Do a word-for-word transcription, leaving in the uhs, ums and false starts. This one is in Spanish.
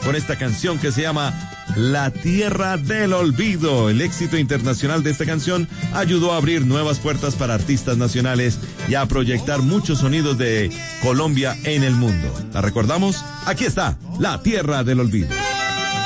con esta canción que se llama La Tierra del Olvido. El éxito internacional de esta canción ayudó a abrir nuevas puertas para artistas nacionales y a proyectar muchos sonidos de Colombia en el mundo. ¿La recordamos? Aquí está, La Tierra del Olvido.